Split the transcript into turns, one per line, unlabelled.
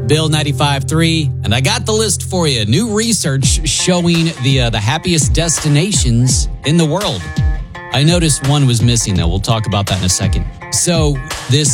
Bill 95.3, and I got the list for you. New research showing the happiest destinations in the world. I noticed one was missing, though. We'll talk about that in a second. So this